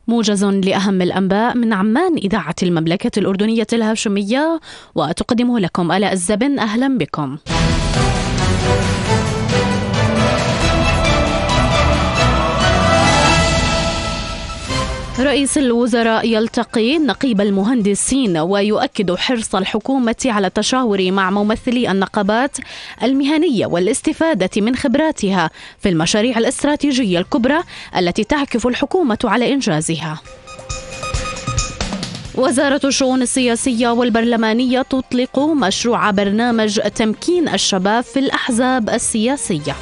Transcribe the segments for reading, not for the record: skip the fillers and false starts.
موجز لأهم الأنباء من عمان إذاعة المملكة الأردنية الهاشمية، وتقدمه لكم آلاء الزبن. أهلا بكم. رئيس الوزراء يلتقي نقيب المهندسين ويؤكد حرص الحكومة على التشاور مع ممثلي النقابات المهنية والاستفادة من خبراتها في المشاريع الاستراتيجية الكبرى التي تعكف الحكومة على إنجازها. وزارة الشؤون السياسية والبرلمانية تطلق مشروع برنامج تمكين الشباب في الأحزاب السياسية.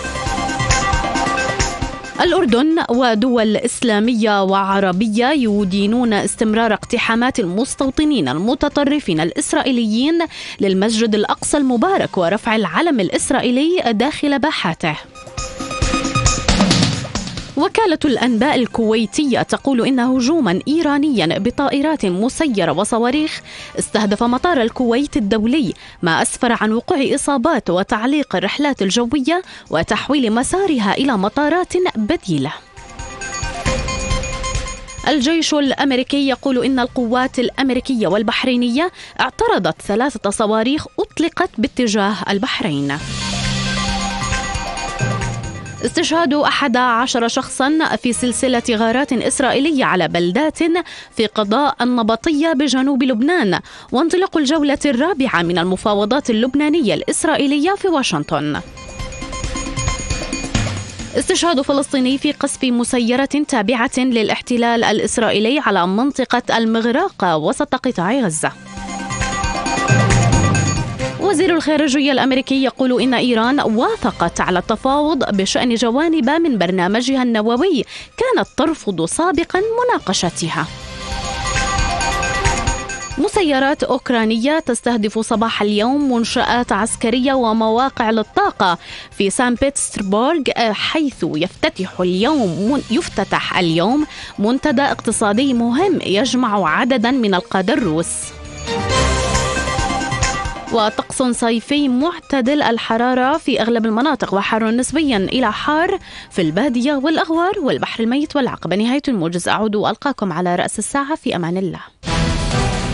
الأردن ودول إسلامية وعربية يدينون استمرار اقتحامات المستوطنين المتطرفين الإسرائيليين للمسجد الأقصى المبارك ورفع العلم الإسرائيلي داخل باحاته. وكالة الأنباء الكويتية تقول إن هجوما إيرانيا بطائرات مسيرة وصواريخ استهدف مطار الكويت الدولي، ما أسفر عن وقوع إصابات وتعليق الرحلات الجوية وتحويل مسارها إلى مطارات بديلة. الجيش الأمريكي يقول إن القوات الأمريكية والبحرينية اعترضت 3 صواريخ أطلقت باتجاه البحرين. استشهاد 11 شخصا في سلسلة غارات إسرائيلية على بلدات في قضاء النبطية بجنوب لبنان، وانطلاق الجولة الرابعة من المفاوضات اللبنانية الإسرائيلية في واشنطن. استشهاد فلسطيني في قصف مسيرة تابعة للاحتلال الإسرائيلي على منطقة المغراقة وسط قطاع غزة. وزير الخارجية الأمريكي يقول إن إيران وافقت على التفاوض بشأن جوانب من برنامجها النووي كانت ترفض سابقا مناقشتها. مسيرات أوكرانية تستهدف صباح اليوم منشآت عسكرية ومواقع للطاقة في سان بطرسبرغ، حيث يفتتح اليوم منتدى اقتصادي مهم يجمع عددا من القادة الروس. وطقس صيفي معتدل الحرارة في أغلب المناطق، وحار نسبيا إلى حار في البادية والأغوار والبحر الميت والعقبة. نهاية الموجز. أعود وألقاكم على رأس الساعة. في أمان الله.